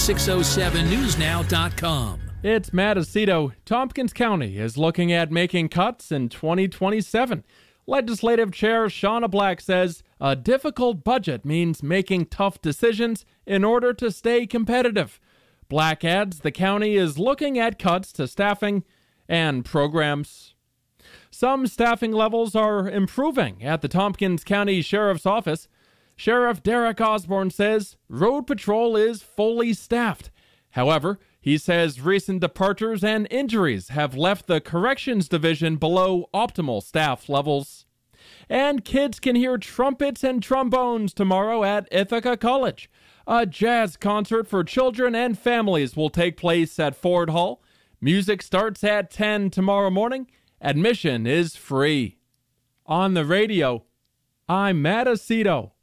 607newsnow.com. It's Matt Aceto. Tompkins County is looking at making cuts in 2027. Legislative Chair Shauna Black says a difficult budget means making tough decisions in order to stay competitive. Black adds the county is looking at cuts to staffing and programs. Some staffing levels are improving at the Tompkins County Sheriff's Office. Sheriff Derek Osborne says road patrol is fully staffed. However, he says recent departures and injuries have left the Corrections Division below optimal staff levels. And kids can hear trumpets and trombones tomorrow at Ithaca College. A jazz concert for children and families will take place at Ford Hall. Music starts at 10 tomorrow morning. Admission is free. On the radio, I'm Matt Aceto.